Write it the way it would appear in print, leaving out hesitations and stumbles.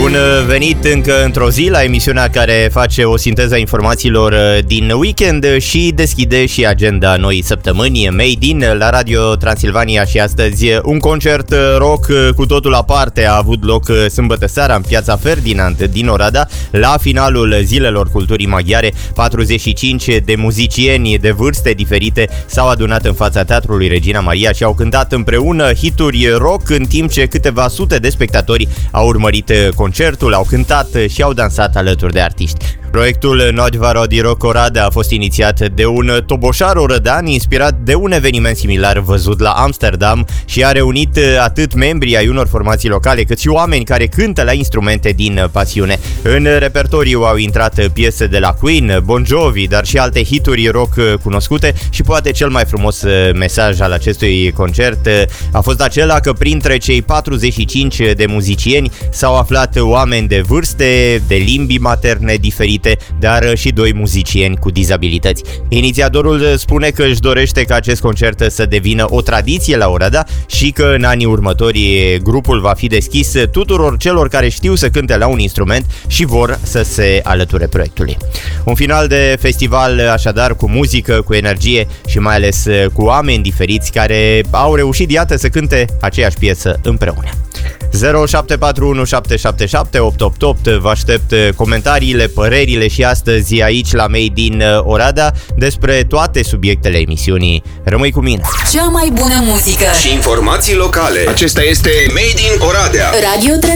Bun venit încă într-o zi la emisiunea care face o sinteză a informațiilor din weekend și deschide și agenda noii săptămâni. Made in la Radio Transilvania și astăzi un concert rock cu totul aparte a avut loc sâmbătă seara în Piața Ferdinand din Oradea. La finalul Zilelor Culturii Maghiare, 45 de muzicieni de vârste diferite s-au adunat în fața Teatrului Regina Maria și au cântat împreună hituri rock, în timp ce câteva sute de spectatori au urmărit concertul, au cântat și au dansat alături de artiști. Proiectul Noadva Rodi Rock Oradea a fost inițiat de un toboșar orădean inspirat de un eveniment similar văzut la Amsterdam și a reunit atât membrii ai unor formații locale, cât și oameni care cântă la instrumente din pasiune. În repertoriu au intrat piese de la Queen, Bon Jovi, dar și alte hituri rock cunoscute și poate cel mai frumos mesaj al acestui concert a fost acela că printre cei 45 de muzicieni s-au aflat oameni de vârste, de limbi materne diferite, dar și doi muzicieni cu dizabilități. Inițiatorul spune că își dorește ca acest concert să devină o tradiție la Oradea și că în anii următori grupul va fi deschis tuturor celor care știu să cânte la un instrument și vor să se alăture proiectului. Un final de festival așadar cu muzică, cu energie și mai ales cu oameni diferiți care au reușit, iată, să cânte aceeași piesă împreună. 0741 777 888. Vă aștept comentariile, părerile și astăzi aici la Made in Oradea despre toate subiectele emisiunii. Rămâi cu mine. Cea mai bună muzică și informații locale. Acesta este Made in Oradea. Radio